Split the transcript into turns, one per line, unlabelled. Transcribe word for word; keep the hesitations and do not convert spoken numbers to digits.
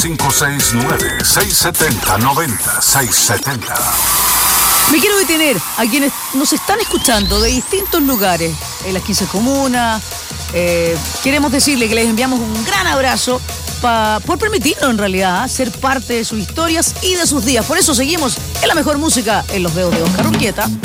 cinco seis nueve, seis siete cero, nueve cero seis siete cero.
Me quiero detener a quienes nos están escuchando de distintos lugares, en las quince comunas. Eh, queremos decirle que les enviamos un gran abrazo pa, por permitirnos en realidad ser parte de sus historias y de sus días. Por eso seguimos en la mejor música, en los dedos de Oscar Urquieta.